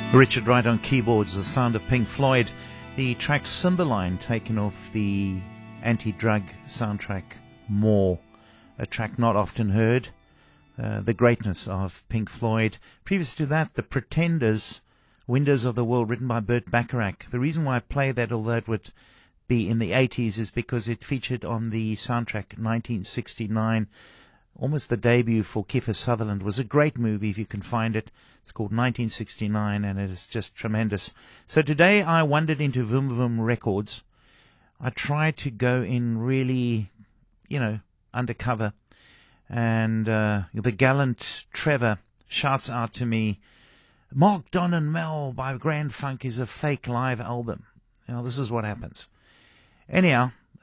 Richard Wright on keyboards, the sound of Pink Floyd. The track Cymbeline, taken off the anti-drug soundtrack More, a track not often heard. The greatness of Pink Floyd. Previous to that, The Pretenders, Windows of the World, written by Burt Bacharach. The reason why I play that, although it would be in the 80s, is because it featured on the soundtrack 1969. Almost the debut for Kiefer Sutherland. It was a great movie if you can find it. It's called 1969 and it is just tremendous. So today I wandered into Vum Vum Records. I tried to go in really, undercover. And the gallant Trevor shouts out to me, Mark, Don and Mel by Grand Funk is a fake live album. This is what happens. Anyhow,